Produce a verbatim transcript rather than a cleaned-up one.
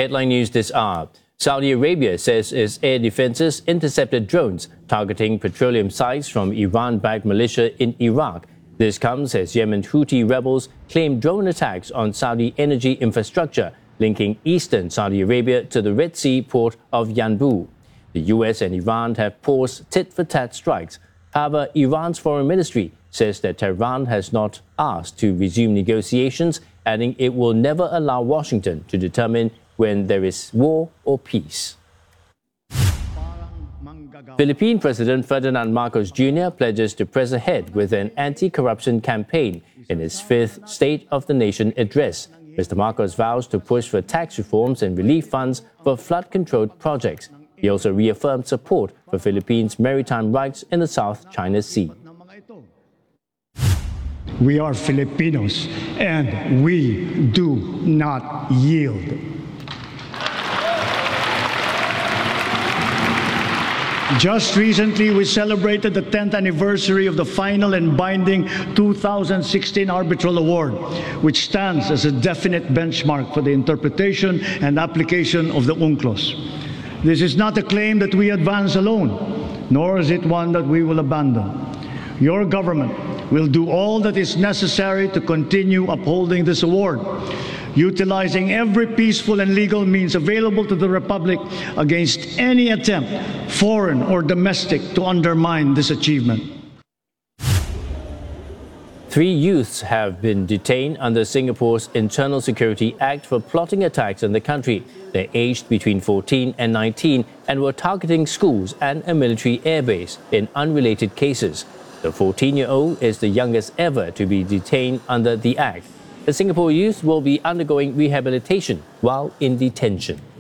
Headline news this hour. Saudi Arabia says its air defenses intercepted drones targeting petroleum sites from Iran-backed militia in Iraq. This comes as Yemen Houthi rebels claim drone attacks on Saudi energy infrastructure, linking eastern Saudi Arabia to the Red Sea port of Yanbu. The U S and Iran have paused tit-for-tat strikes. However, Iran's foreign ministry says that Tehran has not asked to resume negotiations, adding it will never allow Washington to determine when there is war or peace. Philippine President Ferdinand Marcos Junior pledges to press ahead with an anti-corruption campaign in his fifth State of the Nation address. Mister Marcos vows to push for tax reforms and relief funds for flood-controlled projects. He also reaffirmed support for Philippines' maritime rights in the South China Sea. We are Filipinos and we do not yield. Just recently, we celebrated the tenth anniversary of the final and binding two thousand sixteen Arbitral Award, which stands as a definite benchmark for the interpretation and application of the UNCLOS. This is not a claim that we advance alone, nor is it one that we will abandon. Your government will do all that is necessary to continue upholding this award, utilizing every peaceful and legal means available to the Republic against any attempt, foreign or domestic, to undermine this achievement. Three youths have been detained under Singapore's Internal Security Act for plotting attacks on the country. They're aged between fourteen and nineteen and were targeting schools and a military airbase in unrelated cases. The fourteen-year-old is the youngest ever to be detained under the Act. The Singapore youth will be undergoing rehabilitation while in detention.